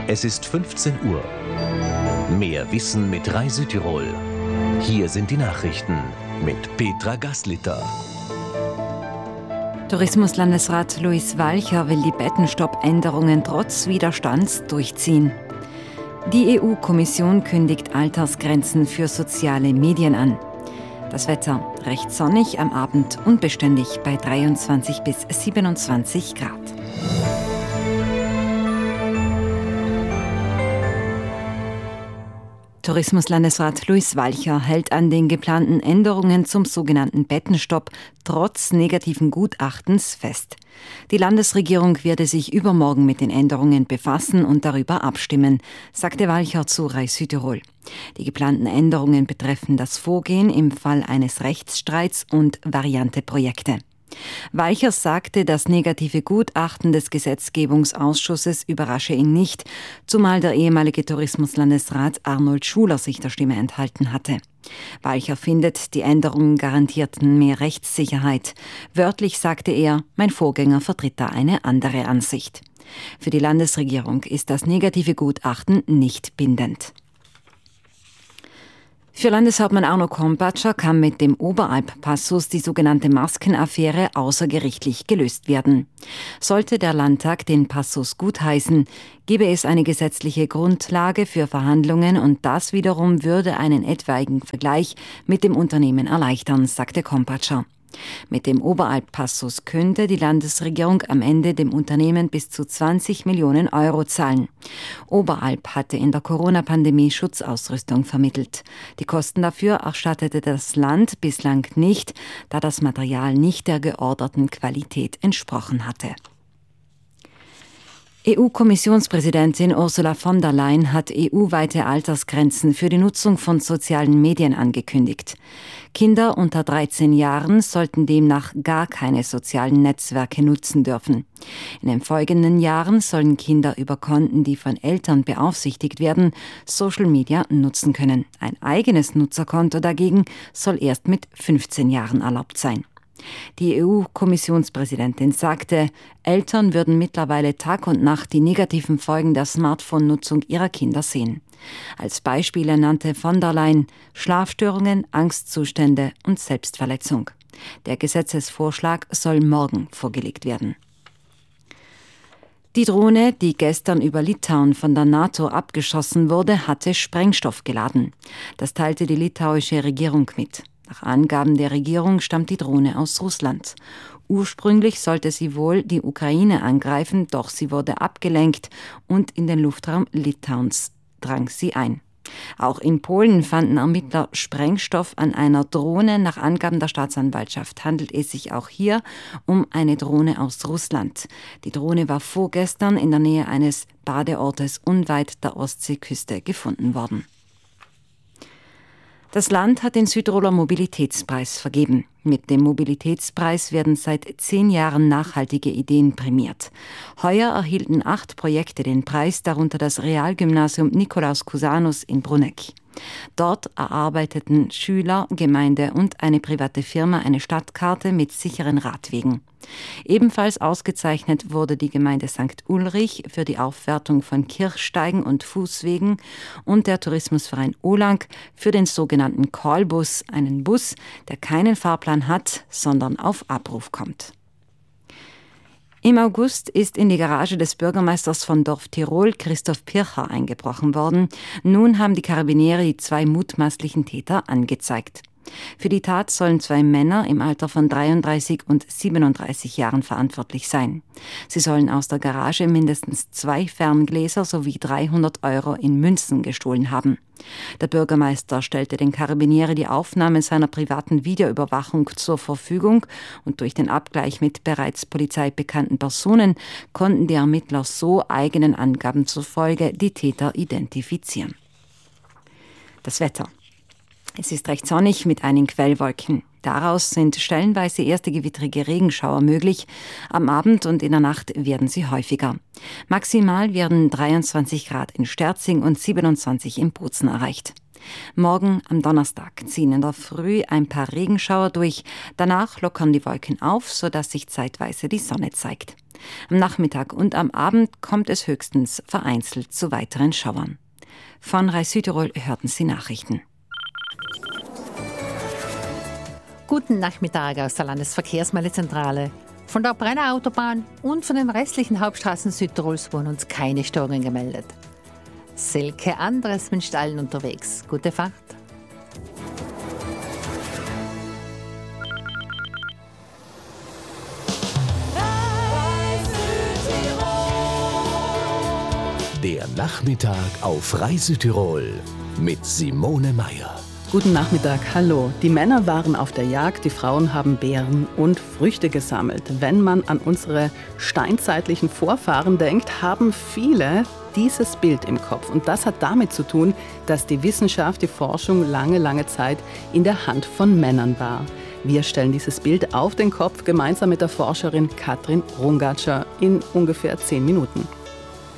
Es ist 15 Uhr. Mehr Wissen mit Rai Südtirol. Hier sind die Nachrichten mit Petra Gaslitter. Tourismuslandesrat Luis Walcher will die Bettenstopp-Änderungen trotz Widerstands durchziehen. Die EU-Kommission kündigt Altersgrenzen für soziale Medien an. Das Wetter recht sonnig, am Abend unbeständig bei 23 bis 27 Grad. Tourismuslandesrat Luis Walcher hält an den geplanten Änderungen zum sogenannten Bettenstopp trotz negativen Gutachtens fest. Die Landesregierung werde sich übermorgen mit den Änderungen befassen und darüber abstimmen, sagte Walcher zu Rai Südtirol. Die geplanten Änderungen betreffen das Vorgehen im Fall eines Rechtsstreits und Varianteprojekte. Walcher sagte, das negative Gutachten des Gesetzgebungsausschusses überrasche ihn nicht, zumal der ehemalige Tourismuslandesrat Arnold Schuler sich der Stimme enthalten hatte. Walcher findet, die Änderungen garantierten mehr Rechtssicherheit. Wörtlich sagte er, mein Vorgänger vertritt da eine andere Ansicht. Für die Landesregierung ist das negative Gutachten nicht bindend. Für Landeshauptmann Arno Kompatscher kann mit dem Oberalp-Passus die sogenannte Maskenaffäre außergerichtlich gelöst werden. Sollte der Landtag den Passus gutheißen, gäbe es eine gesetzliche Grundlage für Verhandlungen und das wiederum würde einen etwaigen Vergleich mit dem Unternehmen erleichtern, sagte Kompatscher. Mit dem Oberalp-Passus könnte die Landesregierung am Ende dem Unternehmen bis zu 20 Millionen Euro zahlen. Oberalp hatte in der Corona-Pandemie Schutzausrüstung vermittelt. Die Kosten dafür erstattete das Land bislang nicht, da das Material nicht der georderten Qualität entsprochen hatte. EU-Kommissionspräsidentin Ursula von der Leyen hat EU-weite Altersgrenzen für die Nutzung von sozialen Medien angekündigt. Kinder unter 13 Jahren sollten demnach gar keine sozialen Netzwerke nutzen dürfen. In den folgenden Jahren sollen Kinder über Konten, die von Eltern beaufsichtigt werden, Social Media nutzen können. Ein eigenes Nutzerkonto dagegen soll erst mit 15 Jahren erlaubt sein. Die EU-Kommissionspräsidentin sagte, Eltern würden mittlerweile Tag und Nacht die negativen Folgen der Smartphone-Nutzung ihrer Kinder sehen. Als Beispiele nannte von der Leyen Schlafstörungen, Angstzustände und Selbstverletzung. Der Gesetzesvorschlag soll morgen vorgelegt werden. Die Drohne, die gestern über Litauen von der NATO abgeschossen wurde, hatte Sprengstoff geladen. Das teilte die litauische Regierung mit. Nach Angaben der Regierung stammt die Drohne aus Russland. Ursprünglich sollte sie wohl die Ukraine angreifen, doch sie wurde abgelenkt und in den Luftraum Litauens drang sie ein. Auch in Polen fanden Ermittler Sprengstoff an einer Drohne. Nach Angaben der Staatsanwaltschaft handelt es sich auch hier um eine Drohne aus Russland. Die Drohne war vorgestern in der Nähe eines Badeortes unweit der Ostseeküste gefunden worden. Das Land hat den Südtiroler Mobilitätspreis vergeben. Mit dem Mobilitätspreis werden seit 10 Jahren nachhaltige Ideen prämiert. Heuer erhielten 8 Projekte den Preis, darunter das Realgymnasium Nikolaus Cusanus in Bruneck. Dort erarbeiteten Schüler, Gemeinde und eine private Firma eine Stadtkarte mit sicheren Radwegen. Ebenfalls ausgezeichnet wurde die Gemeinde St. Ulrich für die Aufwertung von Kirchsteigen und Fußwegen und der Tourismusverein Olang für den sogenannten Callbus, einen Bus, der keinen Fahrplan hat, sondern auf Abruf kommt. Im August ist in die Garage des Bürgermeisters von Dorf Tirol, Christoph Pircher, eingebrochen worden. Nun haben die Karabiniere die 2 mutmaßlichen Täter angezeigt. Für die Tat sollen 2 Männer im Alter von 33 und 37 Jahren verantwortlich sein. Sie sollen aus der Garage mindestens 2 Ferngläser sowie 300 Euro in Münzen gestohlen haben. Der Bürgermeister stellte den Karabiniere die Aufnahmen seiner privaten Videoüberwachung zur Verfügung und durch den Abgleich mit bereits polizeibekannten Personen konnten die Ermittler so eigenen Angaben zufolge die Täter identifizieren. Das Wetter. Es ist recht sonnig mit einigen Quellwolken. Daraus sind stellenweise erste gewittrige Regenschauer möglich. Am Abend und in der Nacht werden sie häufiger. Maximal werden 23 Grad in Sterzing und 27 in Bozen erreicht. Morgen am Donnerstag ziehen in der Früh ein paar Regenschauer durch. Danach lockern die Wolken auf, sodass sich zeitweise die Sonne zeigt. Am Nachmittag und am Abend kommt es höchstens vereinzelt zu weiteren Schauern. Von RAI Südtirol hörten Sie Nachrichten. Guten Nachmittag aus der Landesverkehrsmeldezentrale. Von der Brenner Autobahn und von den restlichen Hauptstraßen Südtirols wurden uns keine Störungen gemeldet. Silke Andres wünscht allen unterwegs gute Fahrt. Der Nachmittag auf RAI Südtirol mit Simone Meier. Guten Nachmittag, hallo. Die Männer waren auf der Jagd, die Frauen haben Beeren und Früchte gesammelt. Wenn man an unsere steinzeitlichen Vorfahren denkt, haben viele dieses Bild im Kopf. Und das hat damit zu tun, dass die Wissenschaft, die Forschung lange Zeit in der Hand von Männern war. Wir stellen dieses Bild auf den Kopf gemeinsam mit der Forscherin Katrin Rungatscher in ungefähr 10 Minuten.